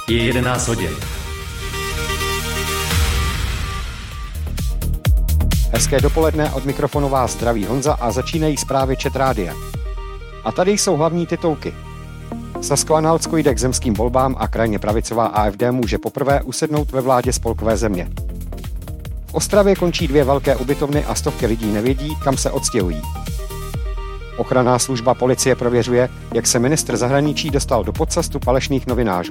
Je 11 hodin. Hezké dopoledne, od mikrofonu vás zdraví Honza a začínají zprávy Čet rádia. A tady jsou hlavní titulky. Sasko-Anhaltsko jde k zemským volbám a krajně pravicová AfD může poprvé usednout ve vládě spolkové země. V Ostravě končí 2 velké ubytovny a stovky lidí nevědí, kam se odstěhují. Ochranná služba policie prověřuje, jak se ministr zahraničí dostal do podcastu falešných novinářů.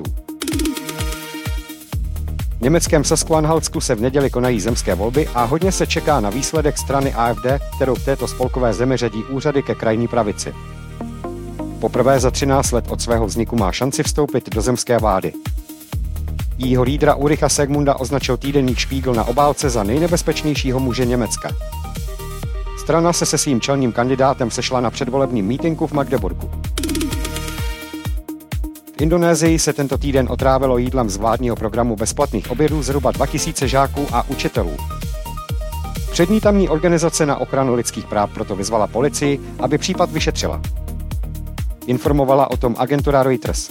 V německém Sasko-Anhaltsku se v neděli konají zemské volby a hodně se čeká na výsledek strany AfD, kterou v této spolkové zemi řadí úřady ke krajní pravici. Poprvé za 13 let od svého vzniku má šanci vstoupit do zemské vlády. Jejího lídra Ulricha Segmunda označil týdeník Spiegel na obálce za nejnebezpečnějšího muže Německa. Strana se svým čelním kandidátem sešla na předvolebním mítinku v Magdeburgu. V Indonésii se tento týden otrávilo jídlem z vládního programu bezplatných obědů zhruba 2000 žáků a učitelů. Přední tamní organizace na ochranu lidských práv proto vyzvala policii, aby případ vyšetřila. Informovala o tom agentura Reuters.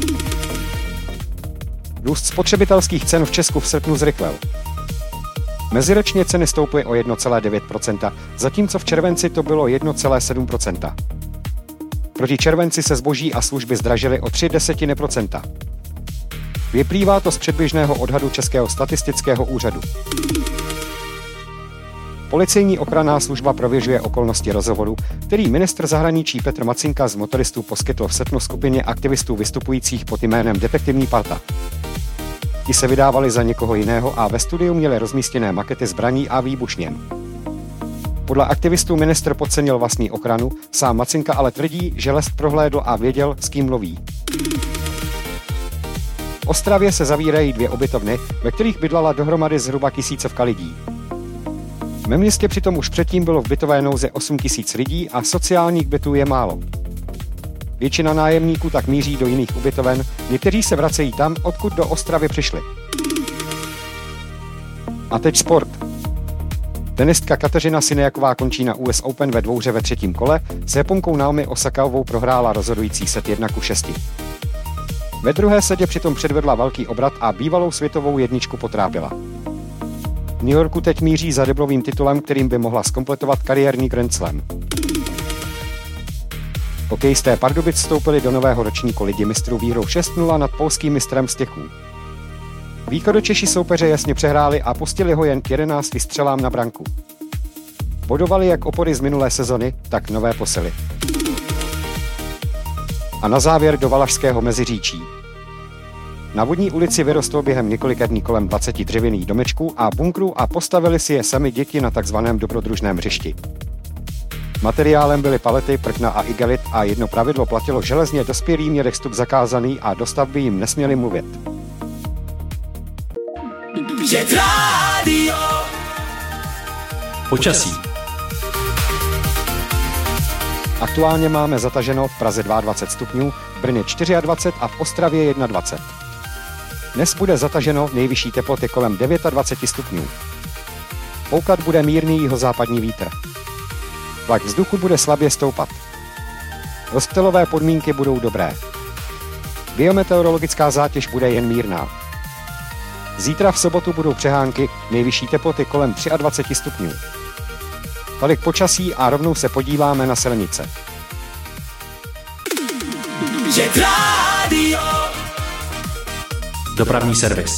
Růst spotřebitelských cen v Česku v srpnu zrychlil. Meziročně ceny stouply o 1,9%, zatímco v červenci to bylo 1,7%. Proti červenci se zboží a služby zdražily o 0,3%. Vyplývá to z předběžného odhadu Českého statistického úřadu. Policejní ochranná služba prověřuje okolnosti rozhovoru, který ministr zahraničí Petr Macinka z motoristů poskytl v srpnu skupině aktivistů vystupujících pod jménem Detektivní parta. Ti se vydávali za někoho jiného a ve studiu měli rozmístěné makety zbraní a výbušnin. Podle aktivistů ministr podcenil vlastní ochranu, sám Macinka ale tvrdí, že lest prohlédl a věděl, s kým mluví. V Ostravě se zavírají 2 ubytovny, ve kterých bydlala dohromady zhruba 1000 lidí. Ve městě přitom už předtím bylo v bytové nouzi 8 000 lidí a sociálních bytů je málo. Většina nájemníků tak míří do jiných ubytoven, někteří se vracejí tam, odkud do Ostravy přišli. A teď sport. Tenistka Kateřina Sinejaková končí na US Open ve dvouhře ve 3. kole, s Japonkou Naomi Osakaovou prohrála rozhodující set 1-6. Ve druhé setě přitom předvedla velký obrat a bývalou světovou jedničku potrápila. V New Yorku teď míří za deblovým titulem, kterým by mohla zkompletovat kariérní Grand Slam. Hokejisté Pardubic vstoupili do nového ročníku Ligy mistrů výhrou 6-0 nad polským mistrem Stěchů. Východočeši soupeře jasně přehráli a pustili ho jen k 11 střelám na branku. Bodovali jak opory z minulé sezony, tak nové posily. A na závěr do Valašského Meziříčí. Na Vodní ulici vyrostlo během několika dní kolem 20 dřevěných domečků a bunkrů a postavili si je sami děti na takzvaném dobrodružném hřišti. Materiálem byly palety, prkna a igelit a jedno pravidlo platilo železně: dospělí měli vstup zakázaný a do stavby jim nesměli mluvit. Počasí. Aktuálně máme zataženo v Praze 22 stupňů, v Brně 24 a v Ostravě 21. Dnes bude zataženo, nejvyšší teploty kolem 29 stupňů. Foukat bude mírný jihozápadní vítr. Tlak vzduchu bude slabě stoupat. Rozptylové podmínky budou dobré. Biometeorologická zátěž bude jen mírná. Zítra v sobotu budou přehánky, nejvyšší teploty kolem 23 stupňů. Tolik počasí a rovnou se podíváme na silnice. Dopravní servis.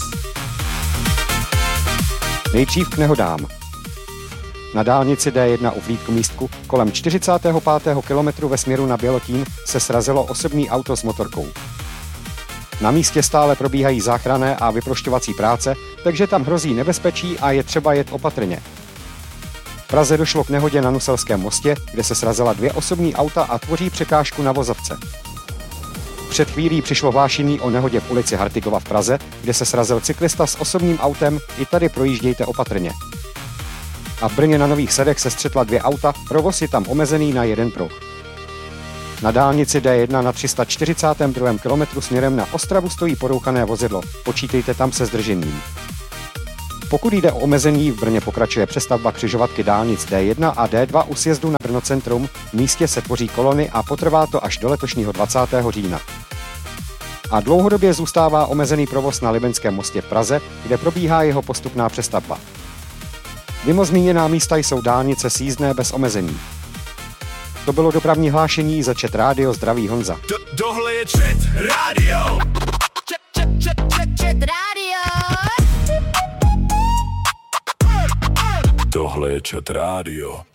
Nejdřív k nehodám. Na dálnici D1 u Vlídku-Místku kolem 45. kilometru ve směru na Bělotín se srazilo osobní auto s motorkou. Na místě stále probíhají záchranné a vyprošťovací práce, takže tam hrozí nebezpečí a je třeba jet opatrně. V Praze došlo k nehodě na Nuselském mostě, kde se srazila 2 osobní auta a tvoří překážku na vozovce. Před chvílí přišlo hlášení o nehodě v ulici Hartigova v Praze, kde se srazil cyklista s osobním autem, i tady projíždějte opatrně. A v Brně na Nových Sadech se střetla 2 auta, provoz je tam omezený na 1 pruh. Na dálnici D1 na 342. kilometru směrem na Ostravu stojí porouchané vozidlo, počítejte tam se zdržením. Pokud jde o omezení, v Brně pokračuje přestavba křižovatky dálnic D1 a D2 u sjezdu na Brno centrum, v místě se tvoří kolony a potrvá to až do letošního 20. října. a dlouhodobě zůstává omezený provoz na Libeňském mostě v Praze, kde probíhá jeho postupná přestavba. Mimo zmíněná místa jsou dálnice sjízdné bez omezení. To bylo dopravní hlášení za Chat Radio, zdraví Honza. Tohle je Chat Radio. Chat Radio. Tohle je Chat Radio.